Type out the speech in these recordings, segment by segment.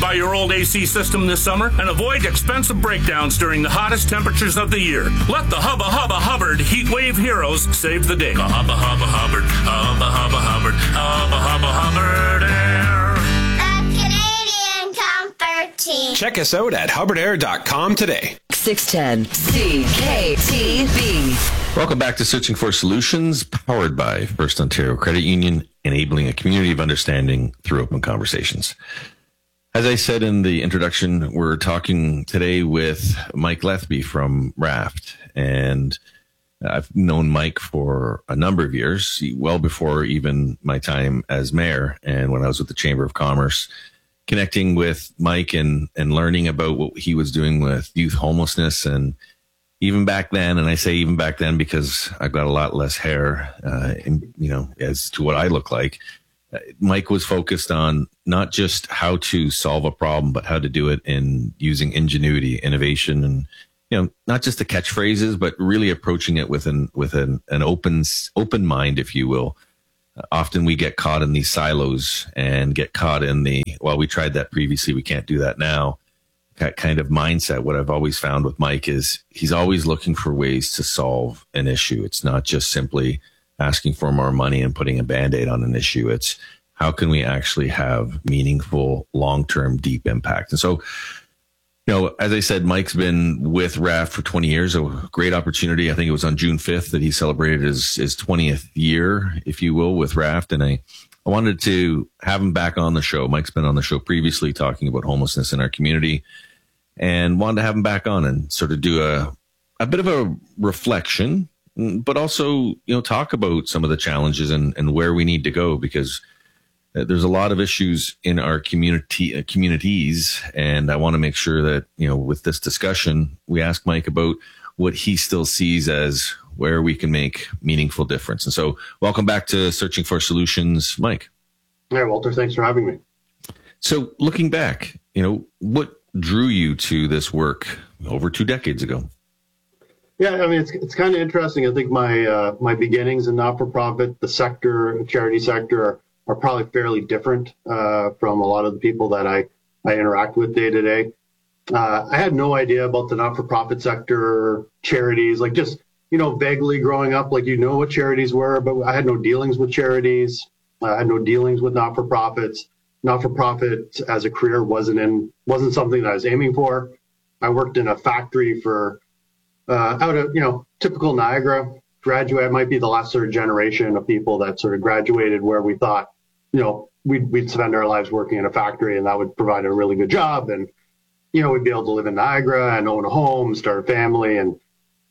Modify your old AC system this summer and avoid expensive breakdowns during the hottest temperatures of the year. Let the Hubba Hubba Hubbard Heat Wave Heroes save the day. Hubba Hubba Hubbard, Hubba Hubba Hubbard, Hubba Hubba Hubbard Air. The Canadian Comfort Team. Check us out at hubbardair.com today. 610 CKTB. Welcome back to Searching for Solutions, powered by First Ontario Credit Union, enabling a community of understanding through open conversations. As I said in the introduction, we're talking today with Mike Lethby from Raft. And I've known Mike for a number of years, well before even my time as mayor and when I was with the Chamber of Commerce. Connecting with Mike and learning about what he was doing with youth homelessness. And even back then, and I say even back then because I've got a lot less hair, as to what I look like, Mike was focused on not just how to solve a problem, but how to do it in using ingenuity, innovation, and, not just the catchphrases, but really approaching it with an open mind, if you will. Often we get caught in these silos and get caught in we tried that previously, we can't do that now. That kind of mindset. What I've always found with Mike is he's always looking for ways to solve an issue. It's not just simply asking for more money and putting a Band-Aid on an issue. It's how can we actually have meaningful, long-term, deep impact? And so, as I said, Mike's been with Raft for 20 years, a great opportunity. I think it was on June 5th that he celebrated his 20th year, if you will, with Raft. And I wanted to have him back on the show. Mike's been on the show previously talking about homelessness in our community and wanted to have him back on and sort of do a bit of a reflection, but also, talk about some of the challenges and where we need to go, because there's a lot of issues in our communities, and I want to make sure that, with this discussion, we ask Mike about what he still sees as where we can make meaningful difference. And so welcome back to Searching for Solutions, Mike. Hey, Walter, thanks for having me. So looking back, what drew you to this work over 2 decades ago? Yeah, I mean, it's kind of interesting. I think my beginnings in not-for-profit, the sector, charity sector, are probably fairly different from a lot of the people that I interact with day to day. I had no idea about the not-for-profit sector, charities, like just, vaguely growing up, like, what charities were, but I had no dealings with charities. I had no dealings with not-for-profits. Not-for-profit as a career wasn't something that I was aiming for. I worked in a factory for out of, typical Niagara graduate. I might be the last sort of generation of people that sort of graduated where we thought, we'd spend our lives working in a factory and that would provide a really good job. And, we'd be able to live in Niagara and own a home, start a family. And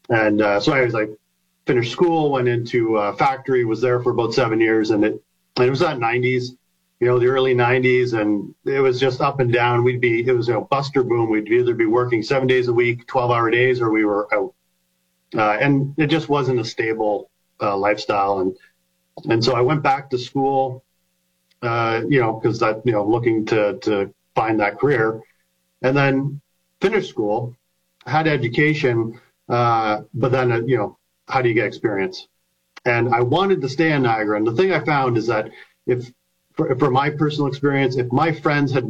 so I was finished school, went into a factory, was there for about 7 years. And it was that 90s, the early 90s. And it was just up and down. It was a buster boom. We'd either be working 7 days a week, 12-hour days, or we were out. And it just wasn't a stable lifestyle. And so I went back to school, because that, looking to find that career, and then finished school, had education, but then, how do you get experience? And I wanted to stay in Niagara. And the thing I found is that for my personal experience, if my friends if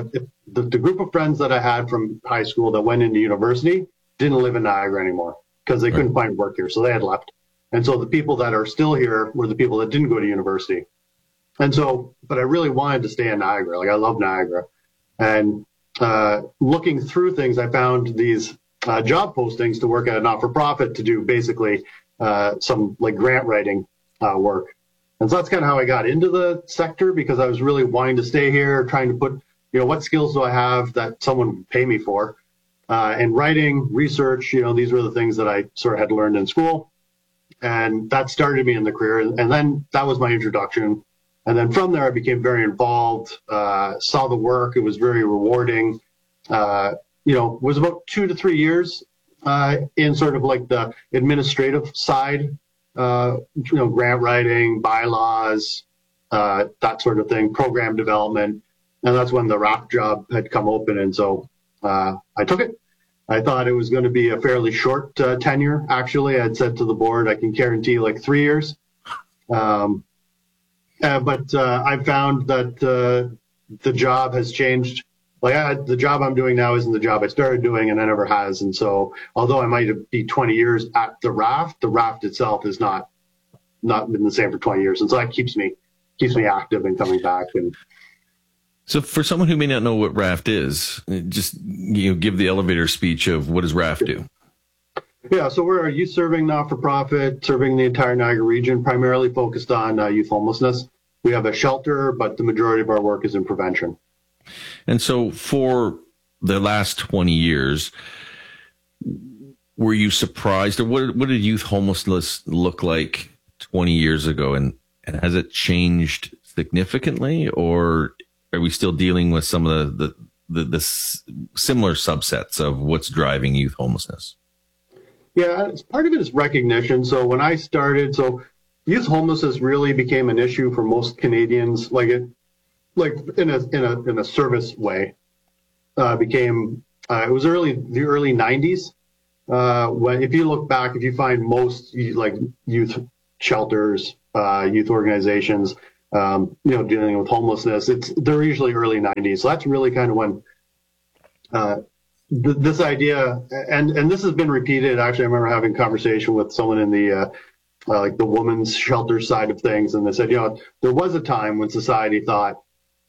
the group of friends that I had from high school that went into university didn't live in Niagara anymore because they couldn't find work here, so they had left. And so the people that are still here were the people that didn't go to university. And so, but I really wanted to stay in Niagara. Like, I love Niagara. And looking through things, I found these job postings to work at a not-for-profit to do basically some grant writing work. And so that's kind of how I got into the sector, because I was really wanting to stay here, trying to put, what skills do I have that someone would pay me for? And writing, research, these were the things that I sort of had learned in school. And that started me in the career. And then that was my introduction. And then from there, I became very involved, saw the work. It was very rewarding. Was about 2 to 3 years in sort of the administrative side, grant writing, bylaws, that sort of thing, program development. And that's when the Raft job had come open. And so I took it. I thought it was going to be a fairly short tenure. Actually, I'd said to the board, I can guarantee 3 years. But I found that the job has changed like the job I'm doing now isn't the job I started doing, and I never has. And so, although I might be 20 years at the raft itself is not been the same for 20 years. And so that keeps me active and coming back. And so for someone who may not know what RAFT is, just give the elevator speech of what does RAFT do? Yeah, so we're a youth serving not-for-profit, serving the entire Niagara region, primarily focused on youth homelessness. We have a shelter, but the majority of our work is in prevention. And so for the last 20 years, were you surprised, or what did youth homelessness look like 20 years ago? And has it changed significantly, or are we still dealing with some of the similar subsets of what's driving youth homelessness? Yeah, part of it is recognition. So when I started, youth homelessness really became an issue for most Canadians, like in a service way. It was the early 90s. When, if you look back, if you find most like youth shelters, youth organizations, dealing with homelessness, they're usually early 90s. So that's really kind of when this idea, and this has been repeated. Actually, I remember having a conversation with someone in the like the women's shelter side of things, and they said, there was a time when society thought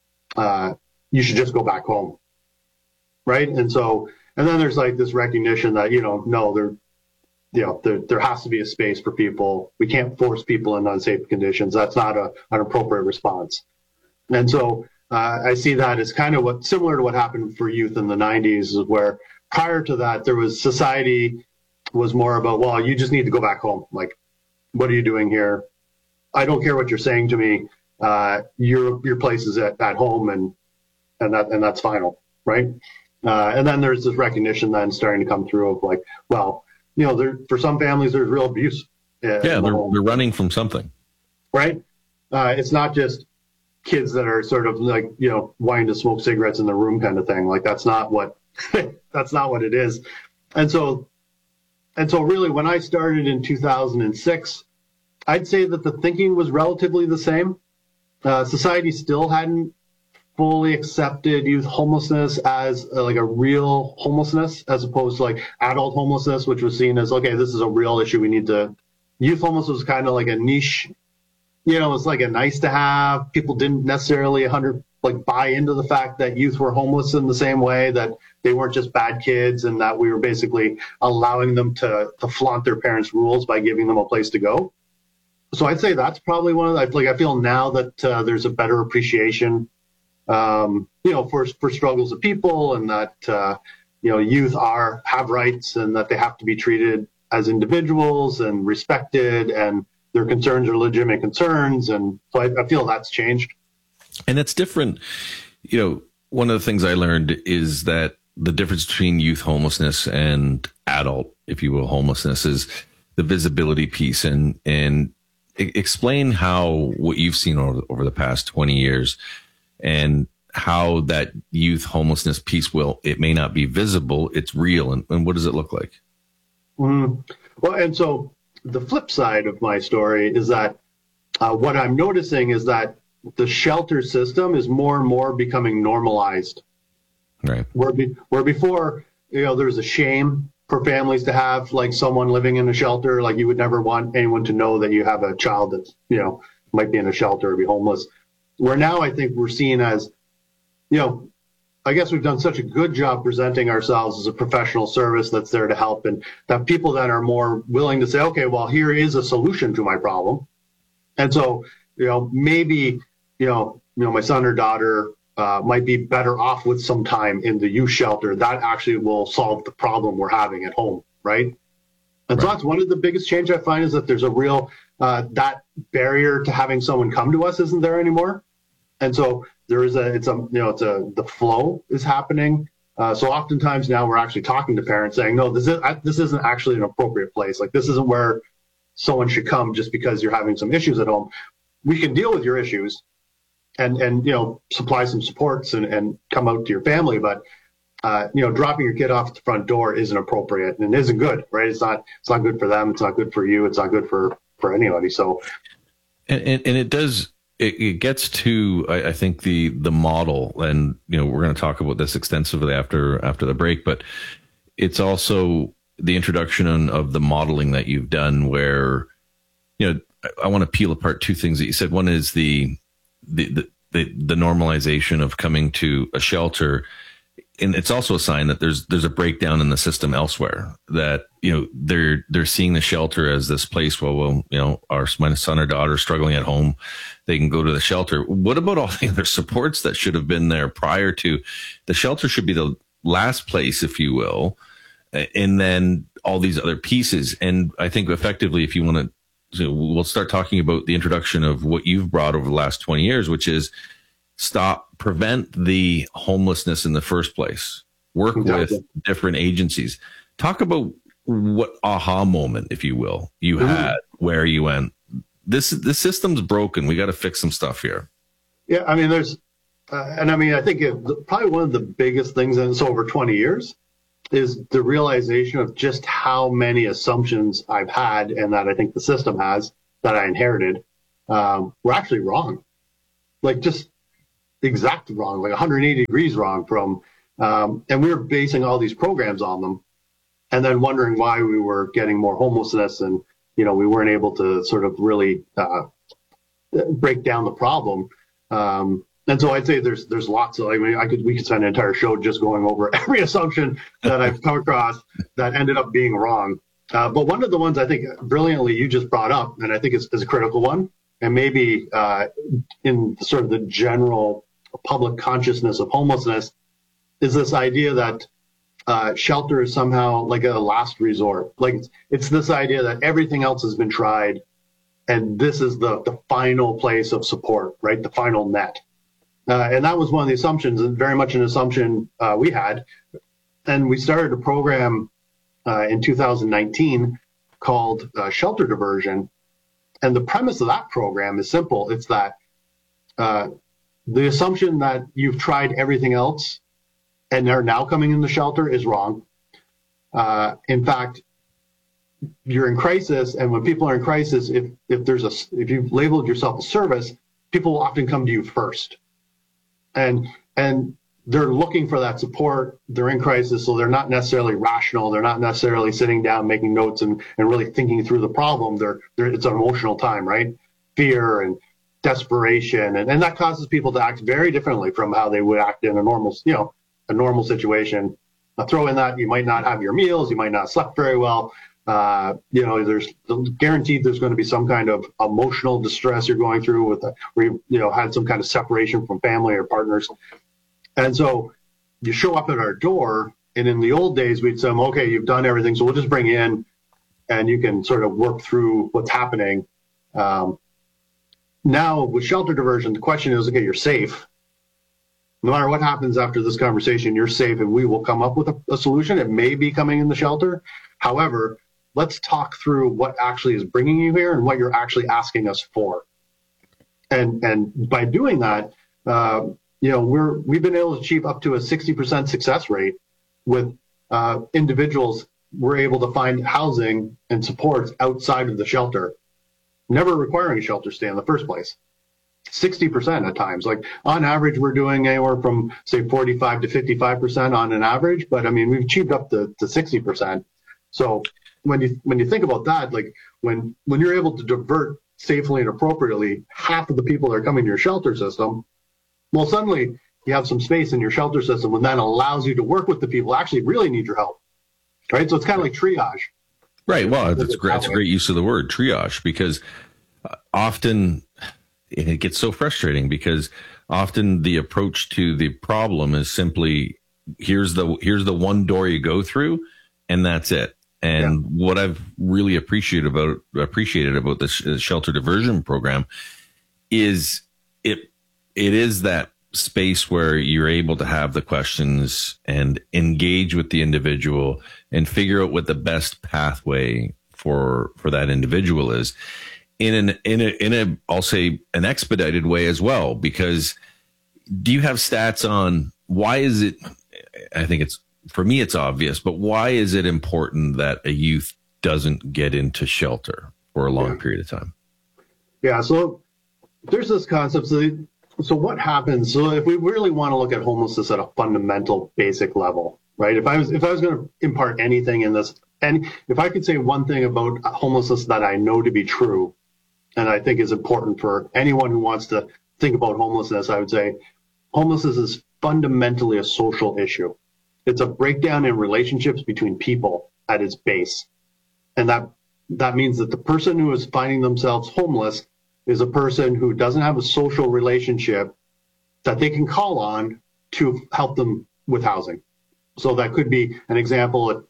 you should just go back home, right? And then there's like this recognition that no, there has to be a space for people. We can't force people in unsafe conditions. That's not an appropriate response. And so I see that as kind of similar to what happened for youth in the 90s, where prior to that, society was more about, well, you just need to go back home. Like, what are you doing here? I don't care what you're saying to me. Your place is at home, and that's final, right? And then there's this recognition then starting to come through of like, well, for some families there's real abuse. They're running from something, right? It's not just kids that are sort of like wanting to smoke cigarettes in the room kind of thing. Like that's not what it is. And so really, when I started in 2006, I'd say that the thinking was relatively the same. Society still hadn't fully accepted youth homelessness as like a real homelessness, as opposed to like adult homelessness, which was seen as, okay, this is a real issue. Youth homelessness was kind of like a niche, it's like a nice to have. People didn't necessarily buy into the fact that youth were homeless in the same way, that they weren't just bad kids and that we were basically allowing them to flaunt their parents' rules by giving them a place to go. So I'd say that's probably one of the, I feel now that there's a better appreciation, for struggles of people, and that, youth have rights and that they have to be treated as individuals and respected, and their concerns are legitimate concerns. And so I feel that's changed. And that's different. One of the things I learned is that the difference between youth homelessness and adult, if you will, homelessness is the visibility piece. And explain how what you've seen over the past 20 years and how that youth homelessness piece it may not be visible, it's real. And what does it look like? Mm-hmm. Well, and so the flip side of my story is that what I'm noticing is that the shelter system is more and more becoming normalized. Right. Where before, there's a shame for families to have like someone living in a shelter. Like you would never want anyone to know that you have a child that's, might be in a shelter or be homeless. Where now I think we're seen as, I guess we've done such a good job presenting ourselves as a professional service that's there to help, and that people then are more willing to say, okay, well, here is a solution to my problem. And so, maybe, my son or daughter might be better off with some time in the youth shelter. That actually will solve the problem we're having at home, right? And so that's one of the biggest change I find, is that there's a real, that barrier to having someone come to us isn't there anymore. And so there is the flow is happening. So oftentimes now we're actually talking to parents saying, no, this isn't actually an appropriate place. Like, this isn't where someone should come just because you're having some issues at home. We can deal with your issues and supply some supports and come out to your family. But, dropping your kid off at the front door isn't appropriate and isn't good, right? It's not good for them. It's not good for you. It's not good for anybody. So, and it does, it gets to, I think, the model, and we're going to talk about this extensively after the break, but it's also the introduction of the modeling that you've done, where I want to peel apart two things that you said. One is the normalization of coming to a shelter, and it's also a sign that there's a breakdown in the system elsewhere, that they're seeing the shelter as this place where, my son or daughter is struggling at home, they can go to the shelter. What about all the other supports that should have been there prior to? The shelter should be the last place, if you will, and then all these other pieces. And I think effectively, if you want to, we'll start talking about the introduction of what you've brought over the last 20 years, which is prevent the homelessness in the first place. Work with different agencies. Talk about what aha moment, if you will, you had where you went, the system's broken. We got to fix some stuff here. Yeah, I mean, there's, and I mean, I think probably one of the biggest things in this over 20 years is the realization of just how many assumptions I've had, and that I think the system has, that I inherited, were actually wrong. Like, just exact wrong, like 180 degrees wrong from, and we were basing all these programs on them, and then wondering why we were getting more homelessness, and we weren't able to sort of really break down the problem. And so I'd say there's lots of, I mean, we could spend an entire show just going over every assumption that I've come across that ended up being wrong. But one of the ones I think brilliantly you just brought up, and I think is a critical one, and maybe in sort of the general public consciousness of homelessness, is this idea that shelter is somehow like a last resort. Like, it's this idea that everything else has been tried, and this is the final place of support, right? The final net. And that was one of the assumptions, and very much an assumption we had. And we started a program in 2019 called Shelter Diversion. And the premise of that program is simple. It's that the assumption that you've tried everything else and they're now coming in the shelter is wrong. In fact, you're in crisis, and when people are in crisis, if you've labeled yourself a service, people will often come to you first. And they're looking for that support. They're in crisis, so they're not necessarily rational. They're not necessarily sitting down, making notes and really thinking through the problem. It's an emotional time, right? Fear and desperation, and that causes people to act very differently from how they would act in a normal situation. Throw in that you might not have your meals, you might not have slept very well. There's guaranteed there's going to be some kind of emotional distress you're going through where you had some kind of separation from family or partners. And so you show up at our door, and in the old days, we'd say, okay, you've done everything, so we'll just bring you in and you can sort of work through what's happening. Now with shelter diversion, the question is, okay, you're safe. No matter what happens after this conversation, you're safe, and we will come up with a solution. It may be coming in the shelter. However, let's talk through what actually is bringing you here and what you're actually asking us for. And by doing that, we've been able to achieve up to a 60% success rate with individuals. We're able to find housing and supports outside of the shelter, never requiring a shelter stay in the first place. 60% at times. Like, on average, we're doing anywhere from, say, 45 to 55% on an average, but I mean, we've achieved up to 60%. So when you think about that, like when you're able to divert safely and appropriately half of the people that are coming to your shelter system, well, suddenly you have some space in your shelter system, and that allows you to work with the people who actually really need your help, right? So it's kind of like triage. Right. Well, that's a great use of the word triage, because often it gets so frustrating, because often the approach to the problem is simply, here's the one door you go through, and that's it. And what I've really appreciated about this shelter diversion program is it is that space where you're able to have the questions and engage with the individual and figure out what the best pathway for that individual is in a I'll say an expedited way as well. Because do you have stats on why is it, I think for me, it's obvious, but why is it important that a youth doesn't get into shelter for a long period of time? Yeah. So there's this concept. So what happens? So if we really want to look at homelessness at a fundamental, basic level, right? If I was going to impart anything in this, and if I could say one thing about homelessness that I know to be true, and I think is important for anyone who wants to think about homelessness, I would say homelessness is fundamentally a social issue. It's a breakdown in relationships between people at its base. And that means that the person who is finding themselves homeless is a person who doesn't have a social relationship that they can call on to help them with housing. So that could be an example,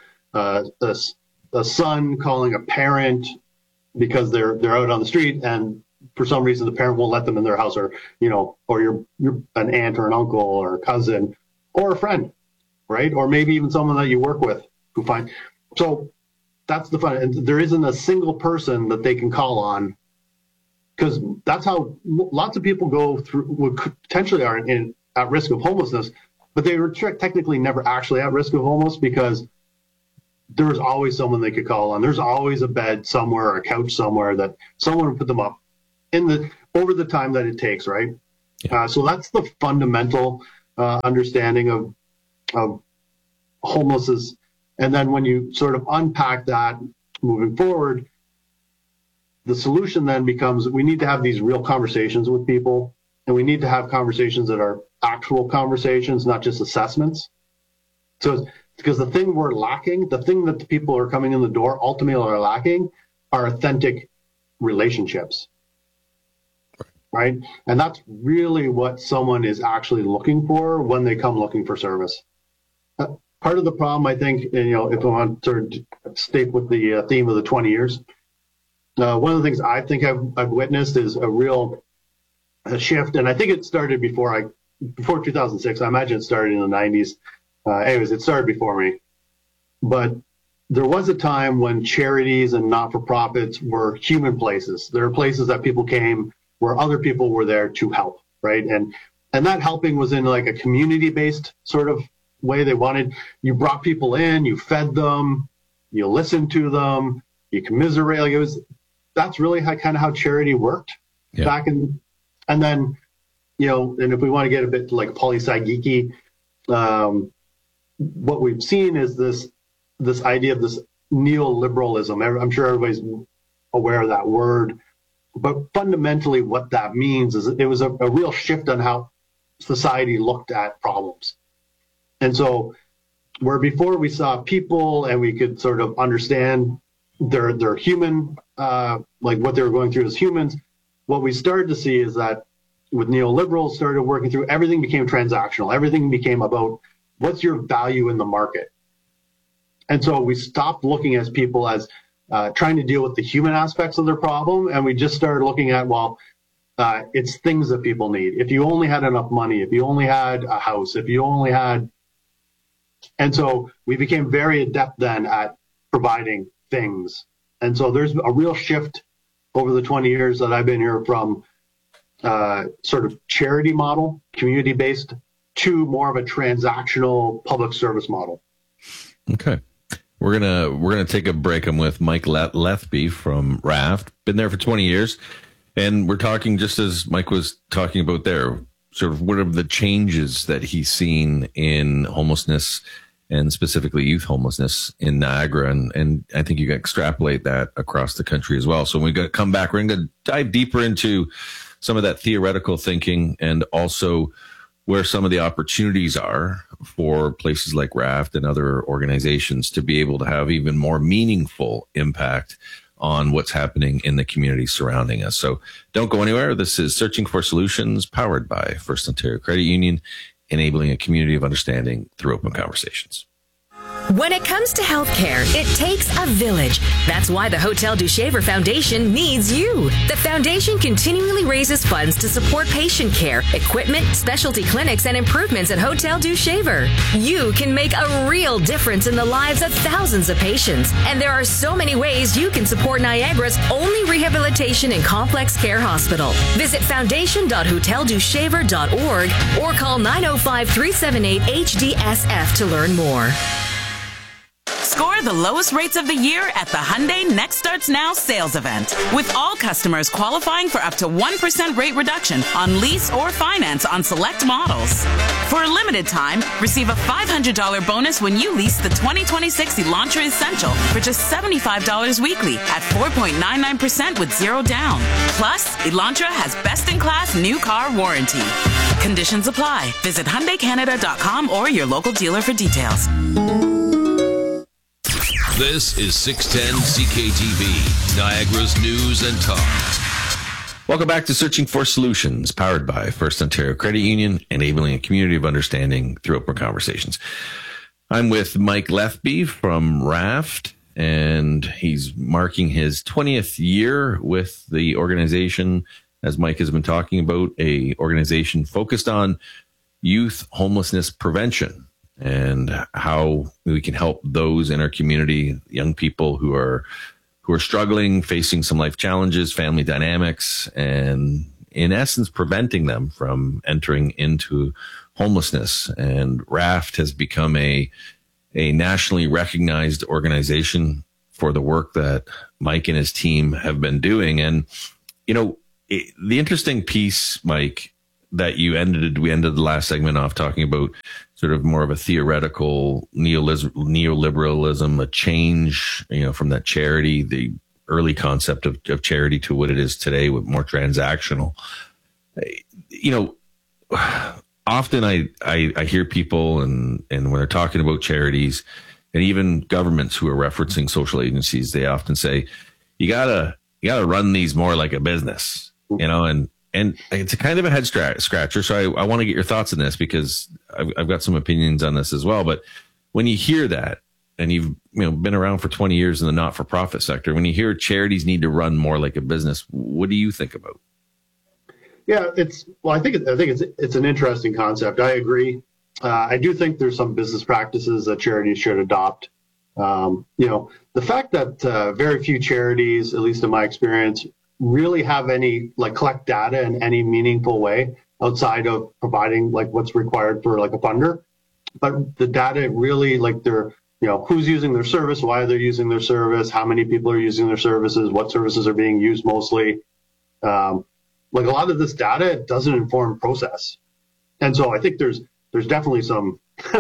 a son calling a parent because they're out on the street and for some reason the parent won't let them in their house, or you're an aunt or an uncle or a cousin or a friend, right? Or maybe even someone that you work with who so that's the fun. And there isn't a single person that they can call on, because that's how lots of people go through, would potentially are at risk of homelessness, but they were technically never actually at risk of homeless because there's always someone they could call on. There's always a bed somewhere or a couch somewhere that someone would put them up over the time that it takes, right? Yeah. So that's the fundamental understanding of homelessness. And then when you sort of unpack that moving forward, the solution then becomes we need to have these real conversations with people, and we need to have conversations that are actual conversations, not just assessments. So because the thing we're lacking, the thing that the people are coming in the door ultimately are lacking, are authentic relationships, right? And that's really what someone is actually looking for when they come looking for service. Part of the problem, I think, and, if I want to sort of stick with the theme of the 20 years, one of the things I think I've witnessed is a real shift, and I think it started before 2006. I imagine it started in the 90s. Anyways, it started before me. But there was a time when charities and not-for-profits were human places. There were places that people came where other people were there to help, right? And that helping was in like a community-based sort of way. You brought people in, you fed them, you listened to them, you commiserate. That's really how charity worked back in. And then, and if we want to get a bit like poli-sci geeky, what we've seen is this idea of this neoliberalism. I'm sure everybody's aware of that word, but fundamentally what that means is it was a real shift on how society looked at problems. And so where before we saw people and we could sort of understand their human, like what they were going through as humans, what we started to see is that with neoliberals started working through, everything became transactional. Everything became about what's your value in the market. And so we stopped looking at people as trying to deal with the human aspects of their problem. And we just started looking at, it's things that people need. If you only had enough money, if you only had a house, if you only had. And so we became very adept then at providing things. And so there's a real shift over the 20 years that I've been here from sort of charity model, community-based, to more of a transactional public service model. Okay. We're gonna take a break. I'm with Mike Lethby from Raft. Been there for 20 years. And we're talking, just as Mike was talking about there, sort of what are the changes that he's seen in homelessness and specifically youth homelessness in Niagara. And I think you can extrapolate that across the country as well. So when we got to come back, we're going to dive deeper into some of that theoretical thinking and also where some of the opportunities are for places like Raft and other organizations to be able to have even more meaningful impact on what's happening in the community surrounding us. So don't go anywhere. This is Searching for Solutions, powered by First Ontario Credit Union, enabling a community of understanding through open conversations. When it comes to healthcare, it takes a village. That's why the Hotel du Shaver Foundation needs you. The foundation continually raises funds to support patient care, equipment, specialty clinics, and improvements at Hotel du Shaver. You can make a real difference in the lives of thousands of patients. And there are so many ways you can support Niagara's only rehabilitation and complex care hospital. Visit foundation.hoteldushaver.org or call 905-378-HDSF to learn more. Score the lowest rates of the year at the Hyundai Next Starts Now sales event, with all customers qualifying for up to 1% rate reduction on lease or finance on select models. For a limited time, receive a $500 bonus when you lease the 2026 Elantra Essential for just $75 weekly at 4.99% with zero down. Plus, Elantra has best-in-class new car warranty. Conditions apply. Visit HyundaiCanada.com or your local dealer for details. This is 610 CKTV, Niagara's news and talk. Welcome back to Searching for Solutions, powered by First Ontario Credit Union, enabling a community of understanding through open conversations. I'm with Mike Lethby from Raft, and he's marking his 20th year with the organization, as Mike has been talking about, a organization focused on youth homelessness prevention and how we can help those in our community, young people who are struggling, facing some life challenges, family dynamics, and in essence, preventing them from entering into homelessness. And Raft has become a nationally recognized organization for the work that Mike and his team have been doing. And, you know, the interesting piece, Mike, that we ended the last segment off talking about sort of more of a theoretical neoliberalism, a change, you know, from that charity, the early concept of charity to what it is today with more transactional. You know, often I hear people and when they're talking about charities and even governments who are referencing social agencies, they often say, you gotta run these more like a business, you know, and it's a kind of a head scratcher. So I want to get your thoughts on this because I've got some opinions on this as well. But when you hear that, and you've been around for 20 years in the not-for-profit sector, when you hear charities need to run more like a business, what do you think about? Yeah, I think it's an interesting concept. I agree. I do think there's some business practices that charities should adopt. You know, the fact that very few charities, at least in my experience, really have any collect data in any meaningful way outside of providing what's required for a funder. But the data really they're, you know, who's using their service, why they're using their service, how many people are using their services, what services are being used mostly. A lot of this data doesn't inform process. And so I think there's definitely some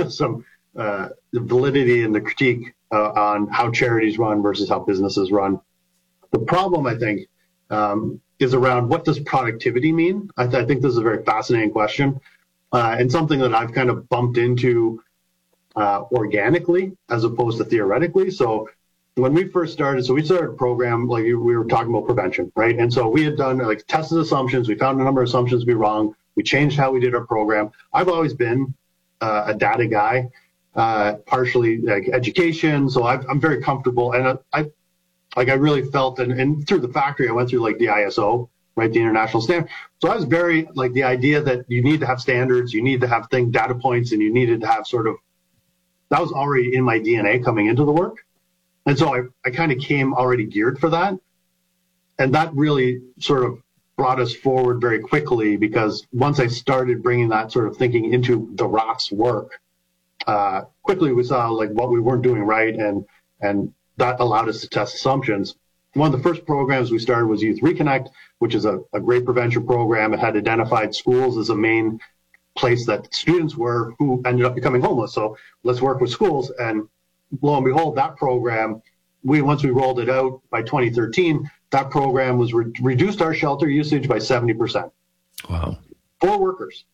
validity in the critique on how charities run versus how businesses run. The problem, I think, is around what does productivity mean? I think this is a very fascinating question and something that I've kind of bumped into organically as opposed to theoretically. So when we first started, we started a program, we were talking about prevention, right? And so we had done tested assumptions. We found a number of assumptions to be wrong. We changed how we did our program. I've always been a data guy, partially education. So I'm very comfortable. And I really felt, and through the factory, I went through the ISO, right, the international standard. So I was very the idea that you need to have standards, you need to have data points, and you needed to have that was already in my DNA coming into the work. And so I kind of came already geared for that. And that really sort of brought us forward very quickly, because once I started bringing that sort of thinking into the Raft's work, quickly we saw what we weren't doing right, and that allowed us to test assumptions. One of the first programs we started was Youth Reconnect, which is a great prevention program. It had identified schools as a main place that students were who ended up becoming homeless. So let's work with schools. And lo and behold, that program, once we rolled it out by 2013, that program was reduced our shelter usage by 70%. Wow. Four workers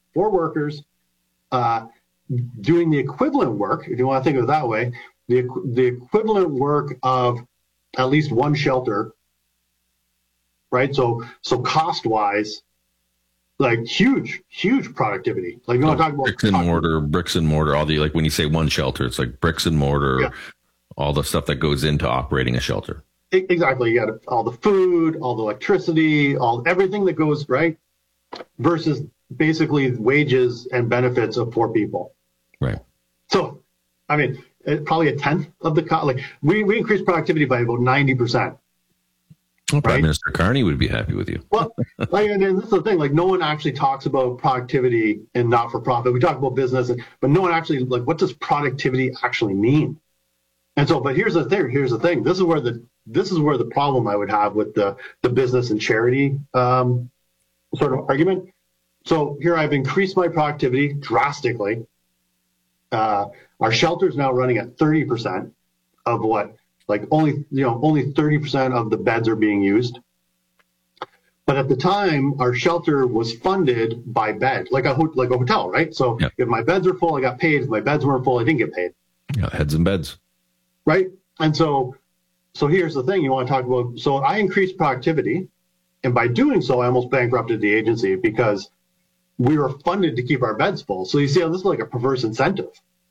doing the equivalent work, if you want to think of it that way, the equivalent work of at least one shelter, right? So cost-wise, huge productivity. You want to talk about bricks and mortar, all the, when you say one shelter, it's bricks and mortar, yeah. All the stuff that goes into operating a shelter. Exactly. You got all the food, all the electricity, everything that goes, right? Versus basically wages and benefits of four people. Right. So, I mean, probably a tenth of the cost. We increased productivity by about 90%. Well, Prime Minister Carney would be happy with you. Well, and this is the thing, no one actually talks about productivity in not-for-profit. We talk about business, but no one actually, what does productivity actually mean? And so, but here's the thing. This is where the problem I would have with the business and charity sort of argument. So here I've increased my productivity drastically. Our shelter is now running at 30% of what, like only 30% of the beds are being used. But at the time, our shelter was funded by bed, like a hotel, right? So if my beds were full, I got paid. If my beds weren't full, I didn't get paid. Yeah, heads and beds. Right. And so here's the thing you want to talk about. So I increased productivity, and by doing so, I almost bankrupted the agency because we were funded to keep our beds full. So you see how this is like a perverse incentive.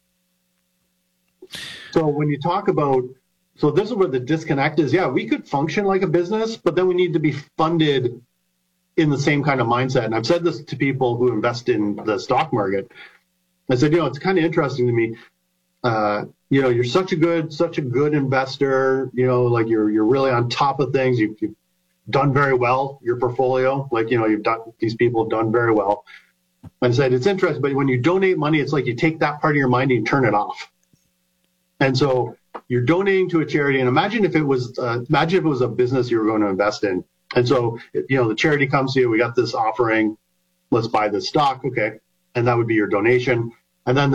So when you talk about, so this is where the disconnect is. Yeah, we could function like a business, but then we need to be funded in the same kind of mindset. And I've said this to people who invest in the stock market. I said, it's kind of interesting to me. You're such a good investor. Like you're really on top of things. You've done very well. Your portfolio, these people have done very well. And said it's interesting, but when you donate money, it's like you take that part of your mind and you turn it off. And so you're donating to a charity, and imagine if it was a business you were going to invest in. And so the charity comes to you. We got this offering. Let's buy this stock, okay? And that would be your donation. And then